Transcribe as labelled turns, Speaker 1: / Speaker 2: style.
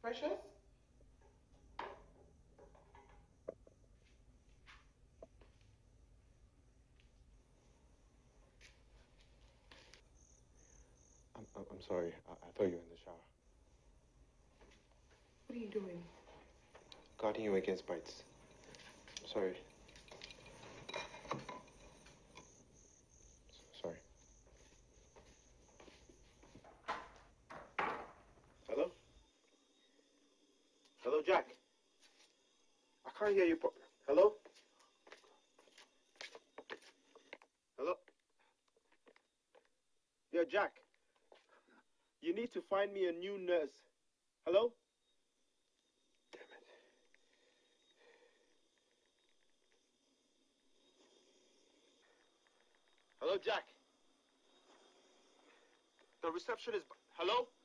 Speaker 1: Precious?
Speaker 2: I'm sorry. I thought you were in the shower.
Speaker 1: What are you doing?
Speaker 2: Guarding you against bites. Sorry. Sorry. Hello? Hello, Jack. I can't hear you. Hello? Hello? Yeah, Jack. You need to find me a new nurse. Hello? Damn it. Hello, Jack. The reception is... Hello?